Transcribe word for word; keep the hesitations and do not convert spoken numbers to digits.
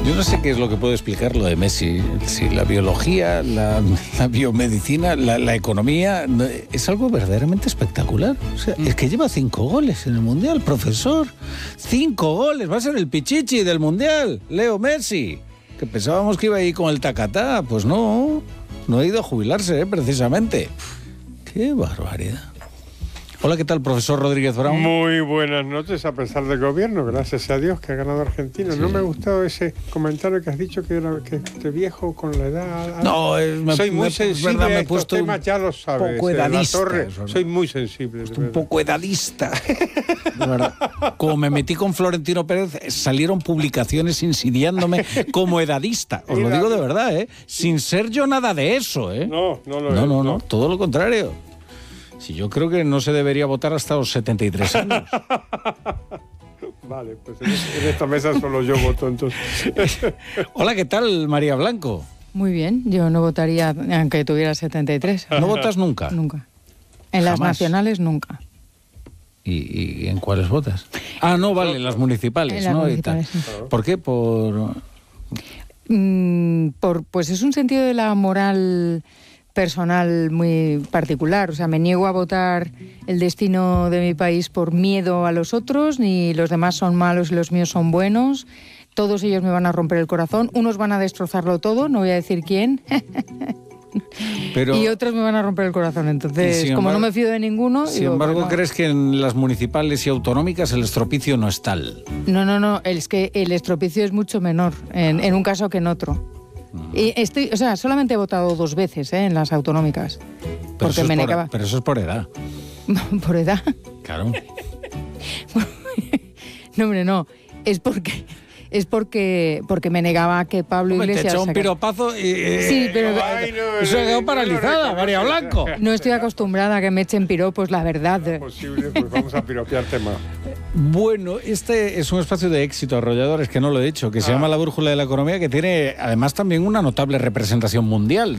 Yo no sé qué es lo que puede explicar lo de Messi. Si la biología, la, la biomedicina, la, la economía, es algo verdaderamente espectacular. O sea, es que lleva cinco goles en el Mundial, profesor. Cinco goles, va a ser el pichichi del Mundial, Leo Messi. Que pensábamos que iba a ir con el tacatá. Pues no, no ha ido a jubilarse, ¿eh? Precisamente. ¡Qué barbaridad! Hola, ¿qué tal, profesor Rodríguez Brown? Muy buenas noches, a pesar del gobierno, gracias a Dios que ha ganado Argentina. Sí. No me ha gustado ese comentario que has dicho que era que este viejo con la edad. No, es, me, soy muy me, sensible verdad, me a he estos puesto temas, ya lo sabes. Un poco edadista. La torre, eso, ¿no? Soy muy sensible. Un poco edadista. De verdad. Como me metí con Florentino Pérez, salieron publicaciones insidiándome como edadista. Os lo digo de verdad, ¿eh? Sin ser yo nada de eso, ¿eh? No, no lo no, es. No, no, no, todo lo contrario. Si yo creo que no se debería votar hasta los setenta y tres años. Vale, pues en, en esta mesa solo yo voto, entonces. Hola, ¿qué tal, María Blanco? Muy bien, yo no votaría aunque tuviera setenta y tres. ¿No votas nunca? Nunca. En Jamás. Las nacionales nunca. ¿Y, y en cuáles votas? Ah, no, vale, en las municipales, en las ¿no? municipales, y tal. sí. ¿Por qué? Por... Mm, por, pues es un sentido de la moral personal muy particular. O sea, me niego a votar el destino de mi país por miedo a los otros, ni los demás son malos y los míos son buenos. Todos ellos me van a romper el corazón. Unos van a destrozarlo todo, no voy a decir quién. Pero, y otros me van a romper el corazón. Entonces, como embargo, no me fío de ninguno... Sin digo, embargo, pues no. ¿crees que en las municipales y autonómicas el estropicio no es tal? No, no, no. Es que el estropicio es mucho menor en, en un caso que en otro. Y estoy, o sea, solamente he votado dos veces ¿eh? en las autonómicas. Pero porque eso, me es negaba. por, pero eso es por edad. ¿Por edad? Claro. No, hombre, no. Es porque... Es porque porque me negaba que Pablo Hombre, Iglesias... te echó un piropazo y... Eh, sí, pero... Ay, no, eso ha quedado no, paralizada, no, María Blanco. No estoy acostumbrada a que me echen piropos, la verdad. No es posible, pues vamos a piropearte más. Bueno, este es un espacio de éxito, arrolladores, que no lo he dicho, que se ah. llama La Brújula de la Economía, que tiene además también una notable representación mundial.